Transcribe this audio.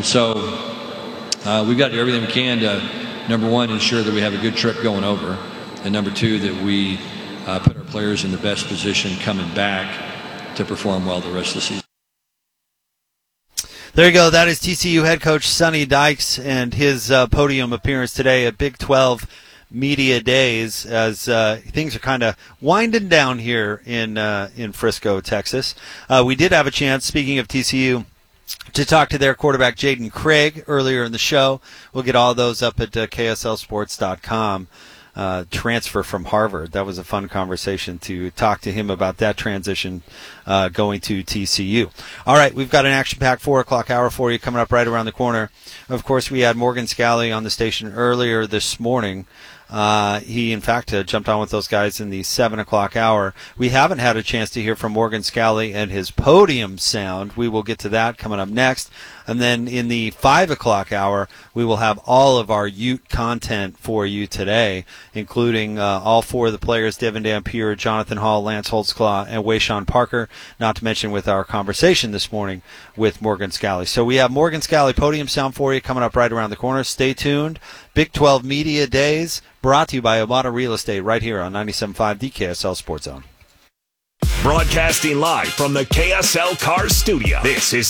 And so we've got to do everything we can to, number one, ensure that we have a good trip going over, and number two, that we put our players in the best position coming back to perform well the rest of the season. There you go. That is TCU head coach Sonny Dykes and his podium appearance today at Big 12 Media Days as things are kind of winding down here in Frisco, Texas. We did have a chance, speaking of TCU, to talk to their quarterback Jaden Craig earlier in the show. We'll get all those up at KSLSports.com. Transfer from Harvard. That was a fun conversation to talk to him about that transition going to TCU. All right, we've got an action-packed 4 o'clock hour for you coming up right around the corner. Of course, we had Morgan Scalley on the station earlier this morning. He, in fact, jumped on with those guys in the 7 o'clock hour. We haven't had a chance to hear from Morgan Scalley and his podium sound. We will get to that coming up next. And then in the 5 o'clock hour, we will have all of our Ute content for you today, including all four of the players, Devin Dampier, Jonathan Hall, Lance Holtzclaw, and Wayshawn Parker, not to mention with our conversation this morning with Morgan Scalley. So we have Morgan Scalley podium sound for you coming up right around the corner. Stay tuned. Big 12 Media Days, brought to you by Omada Real Estate right here on 97.5 DKSL Sports Zone. Broadcasting live from the KSL Cars Studio. This is